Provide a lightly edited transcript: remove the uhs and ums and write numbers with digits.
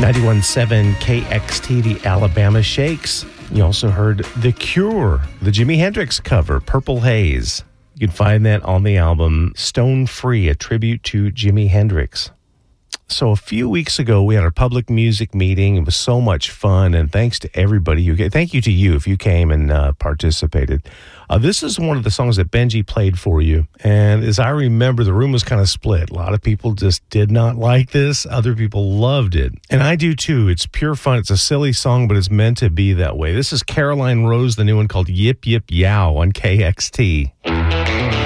91.7 KXT, the Alabama Shakes. You also heard The Cure, the Jimi Hendrix cover, Purple Haze. You can find that on the album Stone Free, a tribute to Jimi Hendrix. So a few weeks ago, we had our public music meeting. It was so much fun, and thanks to everybody who came. Thank you to you if you came and participated. This is one of the songs that Benji played for you, and as I remember, the room was kind of split. A lot of people just did not like this. Other people loved it, and I do too. It's pure fun. It's a silly song, but it's meant to be that way. This is Caroline Rose, the new one called Yip Yip Yow on KXT.